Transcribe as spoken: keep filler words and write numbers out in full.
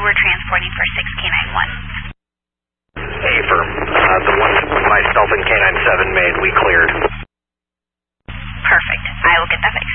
were transporting for six K nine one. Affirm. Uh, the one myself and K nine seven made, we cleared. Perfect. I will get that fixed.